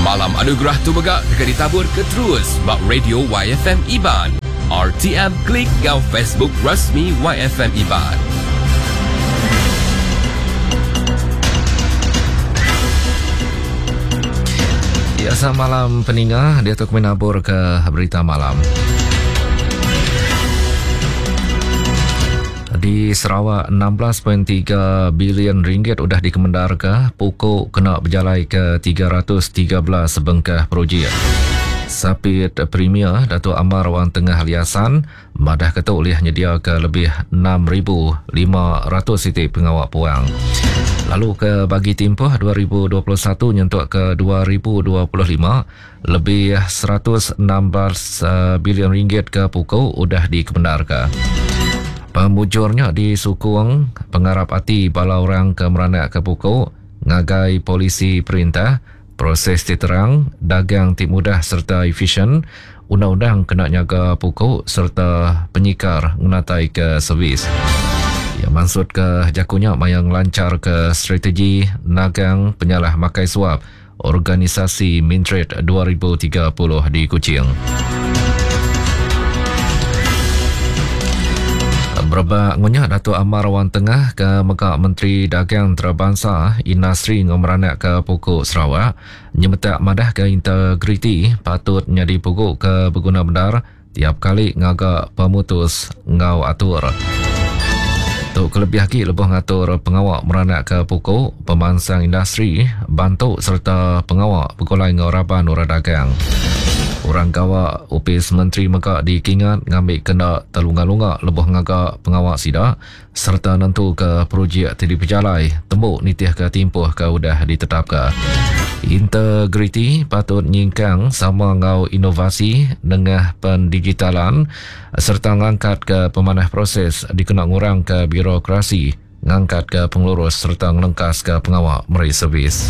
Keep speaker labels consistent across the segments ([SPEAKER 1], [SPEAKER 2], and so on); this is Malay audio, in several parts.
[SPEAKER 1] Malam Anugerah tu begak dekat ditabur ke terus bak Radio YFM Iban. RTM klik ngau Facebook rasmi YFM Iban.
[SPEAKER 2] Biasa malam peningah, dia tu menabur ke berita malam. Di Sarawak, 16.3 bilion ringgit sudah dikemendar ke, pokok kena berjalai ke 313 bengkah projek. Sapit Premier Datuk Amar Wan Tengah Liasan madah kata oleh nyedia ke lebih 6,500 titik pengawak puang. Lalu ke bagi tempoh 2021 nyentuk ke 2025, lebih 116 bilion ringgit ke pokok sudah dikebendarkan. Pemujurnya disukung pengarap hati bala orang ke meranak ke pokok, ngagai polisi perintah, proses diterang, dagang tik mudah serta efisien, undang-undang kena nyaga pokok serta penyikar menatai ke servis. Ya, maksud ke jakunya mayang lancar ke strategi nagang penyalah makai suap organisasi Mintrade 2030 di Kuching. Berbak ngunyah Datuk Amar Wan Tengah ke Mekak Menteri Dagang Antarabangsa Industri ngomeranak ke pokok Sarawak nyemetak madah ke integriti patut nyadi pokok ke berguna benar tiap kali ngagak pemutus ngau atur. Untuk kelebih lagi lebih ngatur pengawak meranak ke pokok, pemansang industri, bantuk serta pengawak berkolai ngau raban ura dagang. Orang gawak Opis Menteri Mekak dikingat ngambil kena telunga-lunga lebih ngagak pengawak sidak serta nentu ke projek tadi berjalai tembuk nitih ke timpuh ke udah ditetapkan. Integriti patut nyingkang sama ngau inovasi dengan pendigitalan serta ngangkat ke pemanah proses dikena ngurang ke birokrasi, ngangkat ke pengurus serta ngelengkas ke pengawak meri servis.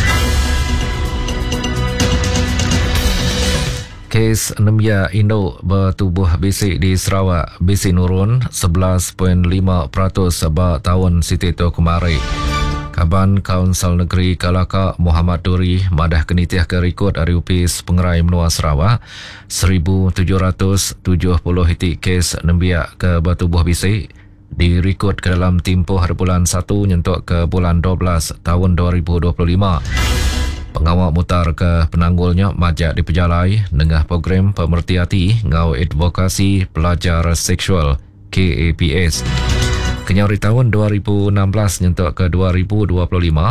[SPEAKER 2] Kes anemia induk bertubuh bisik di Sarawak bisik nurun 11.5% sebab tahun situ kemarin. Kaban Kaunsil Negeri Kalaka Muhammad Duri madah kenitiah ke rekod dari Upis Pengerai Menua Sarawak 1,770 hitik kes anemia ke bertubuh bisik direkod ke dalam tempoh bulan 1 nyentuk ke bulan 12 tahun 2025. Pengawak mutar ke penanggulnya majak diperjalai dengan program pemerhati ngau advokasi pelajar seksual KAPS. Kenyari tahun 2016 nyentuk ke 2025,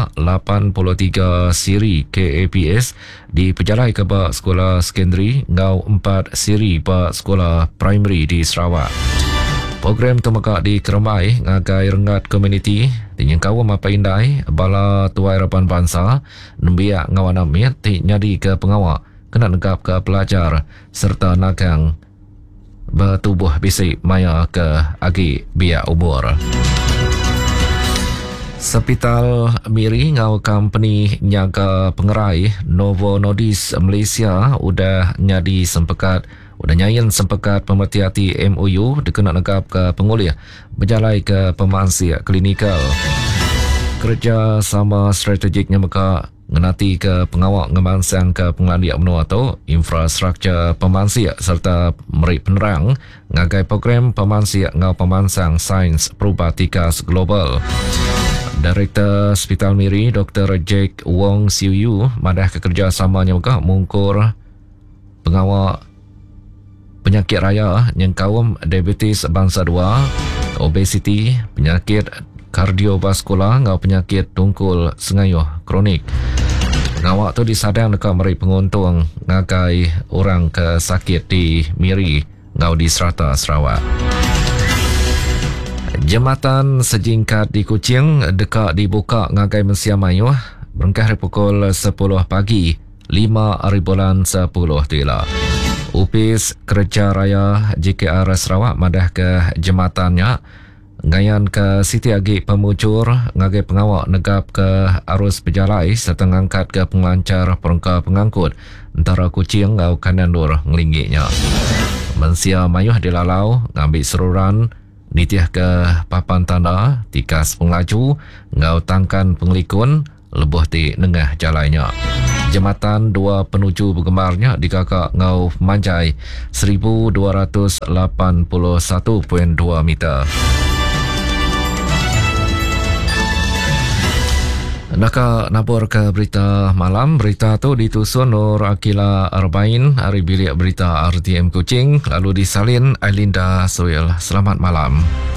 [SPEAKER 2] 83 siri KAPS diperjalai ke bak sekolah sekondari ngau 4 siri bak sekolah primary di Sarawak. Program tu maka dikeremai ngagai rengat komuniti dengan kawam apa indai bala tuai rapan bangsa nembiak ngawan amit ti nyadi ke pengawak kena negap ke pelajar serta nagang bertubuh bisik maya ke agi biak umur. Sepital Miri ngau company nyaga pengerai Novo Nordisk Malaysia udah nyadi sempekat udah nyayan sempekat pemerhati MOU dikena negap ke pengulih berjalai ke pemansi klinikal. Kerja sama strategiknya mereka ngenati ke pengawak ngemansang ke pengelandiak menua atau infrastruktur pemansi serta meri penerang ngagai program pemansi ngau pemansang sains perubatikas global. Direktur Hospital Miri Dr. Jack Wong Siu Yu madah kerjasamanya mereka mengungkur pengawak penyakit raya yang kaum diabetes bangsa 2, obesiti, penyakit kardiovaskular ngau penyakit tungkul sengayuh kronik. Ngawak tu disadang dekat meri penguntung ngagai orang ke sakit di Miri ngau di Serata Sarawak. Jembatan sejingkat di Kuching dekat dibuka ngagai Mensia Mayuh berengkah pukul 10 pagi 5 hari bulan 10 tila. Upis Kerja Raya JKR Sarawak madah ke jembatannya ngayan ke Siti Agi Pemujur ngagai pengawak negap ke arus berjalai serta ngangkat ke pengelancar perengka pengangkut antara Kuching ngau Kanandur ngelinggiknya. Mensia Mayuh dilalau ngambil seruran nitiah ke papan tanda tikas penglaju ngau tangkan penglikun lebuh di nengah jalannya. Jembatan dua penuju penggemarnya dikakak ngau manjai 1281.2 meter. Nak nabur ke berita malam. Berita tu ditusun Nur Akila Arbain, hari bilik berita RTM Kuching, lalu disalin Ailinda Soil. Selamat malam.